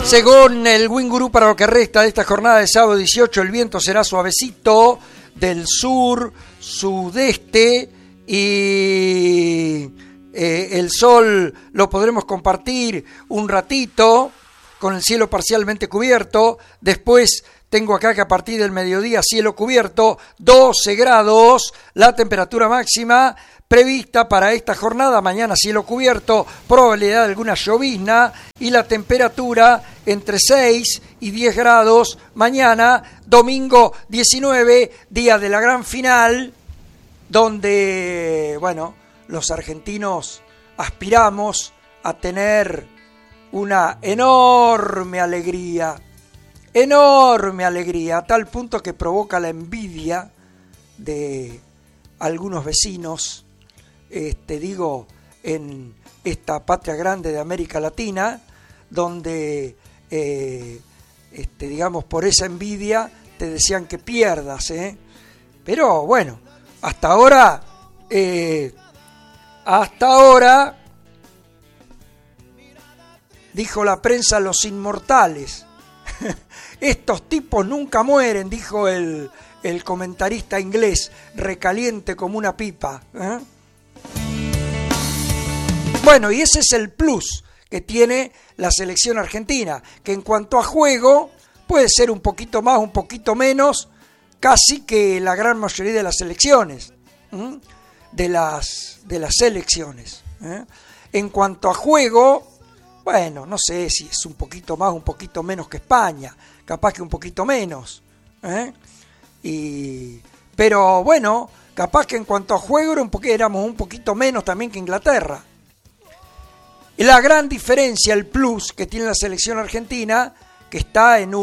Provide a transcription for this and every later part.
Según el Wind Gurú, para lo que resta de esta jornada de sábado 18, el viento será suavecito del sur, sudeste y el sol lo podremos compartir un ratito con el cielo parcialmente cubierto. Después tengo acá que a partir del mediodía cielo cubierto, 12 grados, la temperatura máxima prevista para esta jornada. Mañana cielo cubierto, probabilidad de alguna llovizna y la temperatura entre 6 y 10 grados. Mañana, domingo 19, día de la gran final, donde, bueno, los argentinos aspiramos a tener una enorme alegría, a tal punto que provoca la envidia de algunos vecinos, en esta patria grande de América Latina, donde, digamos, por esa envidia te decían que pierdas, Pero bueno, hasta ahora, dijo la prensa, los inmortales. Estos tipos nunca mueren, dijo el comentarista inglés, recaliente como una pipa. Bueno, y ese es el plus que tiene la selección argentina, que en cuanto a juego puede ser un poquito más, un poquito menos, casi que la gran mayoría de las selecciones, de las selecciones. En cuanto a juego, bueno, no sé si es un poquito más, un poquito menos que España, capaz que un poquito menos, pero bueno, capaz que en cuanto a juego éramos un poquito menos también que Inglaterra. La gran diferencia, el plus que tiene la selección argentina, que está en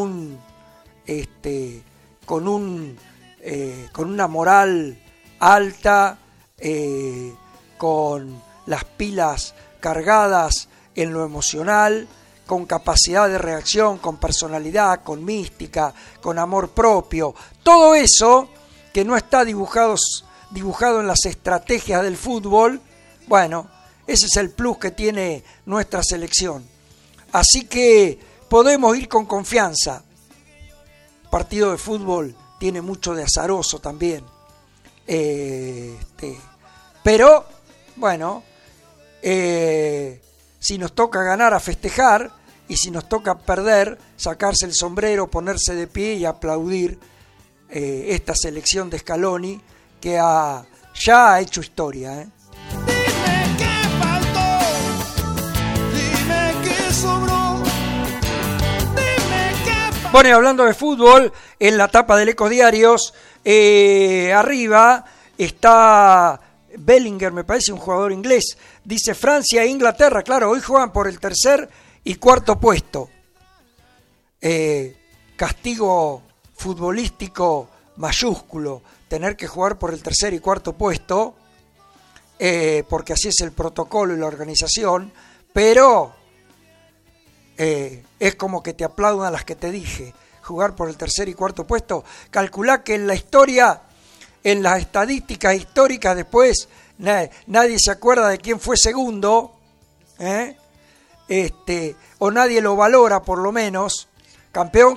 con una moral alta, con las pilas cargadas en lo emocional, con capacidad de reacción, con personalidad, con mística, con amor propio. Todo eso que no está dibujado en las estrategias del fútbol, bueno, ese es el plus que tiene nuestra selección. Así que podemos ir con confianza. Partido de fútbol tiene mucho de azaroso también. Pero, bueno, si nos toca ganar, a festejar, y si nos toca perder, sacarse el sombrero, ponerse de pie y aplaudir esta selección de Scaloni que ya ha hecho historia. Dime qué faltó, dime qué sobró, dime qué faltó. Bueno, y hablando de fútbol, en la tapa del Ecodiarios, arriba está Bellinger, me parece un jugador inglés. Dice Francia e Inglaterra, claro, hoy juegan por el tercer y cuarto puesto. Castigo futbolístico mayúsculo, tener que jugar por el tercer y cuarto puesto, porque así es el protocolo y la organización, pero es como que te aplaudan las que te dije, jugar por el tercer y cuarto puesto. Calculá que en la historia, en las estadísticas históricas después, nadie se acuerda de quién fue segundo, o nadie lo valora por lo menos, campeón,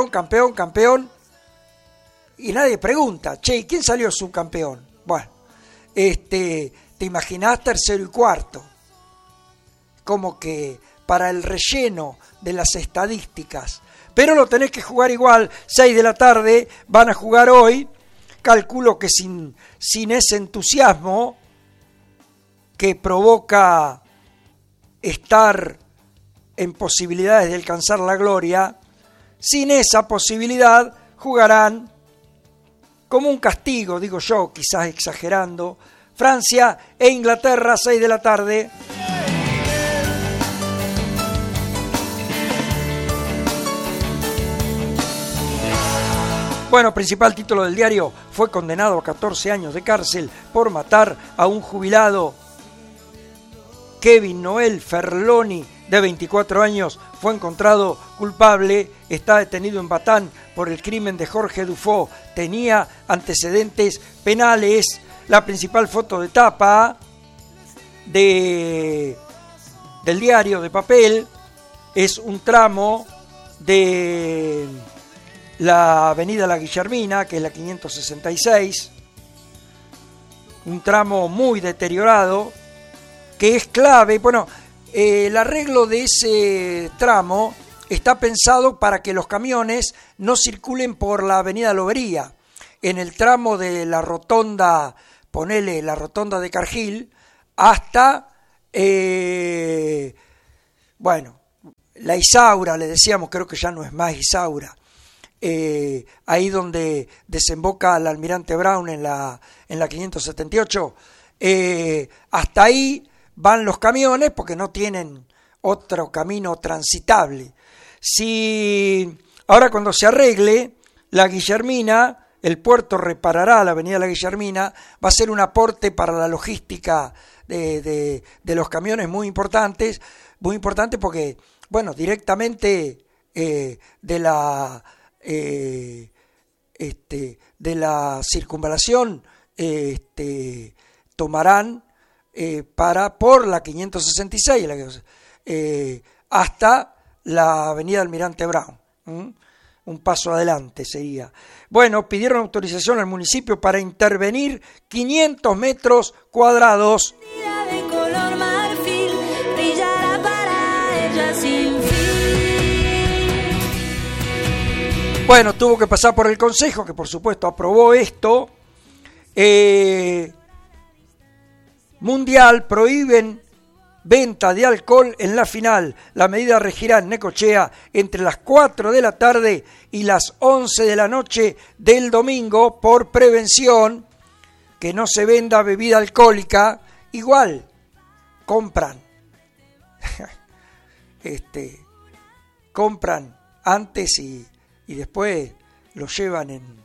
y nadie pregunta, che, ¿quién salió subcampeón? Bueno, te imaginás tercero y cuarto, como que para el relleno de las estadísticas, pero lo tenés que jugar igual. 6 de la tarde van a jugar hoy, calculo que sin ese entusiasmo que provoca estar en posibilidades de alcanzar la gloria, sin esa posibilidad jugarán como un castigo, digo yo, quizás exagerando, Francia e Inglaterra, 6 de la tarde. Bueno, principal título del diario: fue condenado a 14 años de cárcel por matar a un jubilado. Kevin Noel Ferloni, de 24 años, fue encontrado culpable. Está detenido en Batán por el crimen de Jorge Dufaux. Tenía antecedentes penales. La principal foto de tapa del diario de papel es un tramo de la avenida La Guillermina, que es la 566, un tramo muy deteriorado, que es clave. Bueno, el arreglo de ese tramo está pensado para que los camiones no circulen por la avenida Lobería. En el tramo de la rotonda, ponele la rotonda de Cargill, hasta, la Isaura, le decíamos, creo que ya no es más Isaura, ahí donde desemboca el Almirante Brown en la 578, hasta ahí van los camiones porque no tienen otro camino transitable. Si ahora, cuando se arregle la Guillermina, el puerto reparará la avenida La Guillermina, va a ser un aporte para la logística de los camiones muy importante porque, bueno, directamente de la circunvalación tomarán por la 566 hasta la avenida Almirante Brown. Un paso adelante sería. Bueno, pidieron autorización al municipio para intervenir 500 metros cuadrados. De color marfil, brillará para ella sin fin. Bueno, tuvo que pasar por el Consejo, que por supuesto aprobó esto. Mundial, prohíben venta de alcohol en la final. La medida regirá en Necochea entre las 4 de la tarde y las 11 de la noche del domingo, por prevención, que no se venda bebida alcohólica. Igual compran compran antes y después lo llevan en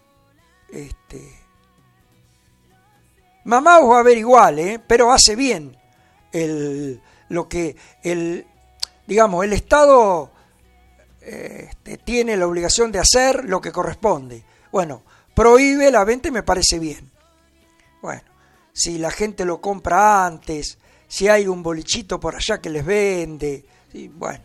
mamá os va a ver igual, pero hace bien el Estado tiene la obligación de hacer lo que corresponde. Bueno, prohíbe la venta y me parece bien. Bueno, si la gente lo compra antes, si hay un bolichito por allá que les vende, y bueno,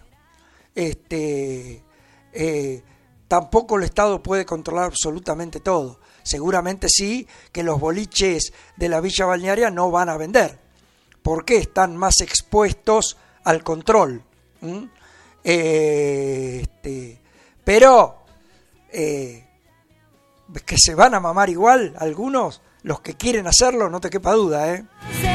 tampoco el Estado puede controlar absolutamente todo. Seguramente sí que los boliches de la Villa Balnearia no van a vender, porque están más expuestos al control. Pero que se van a mamar igual algunos, los que quieren hacerlo, no te quepa duda,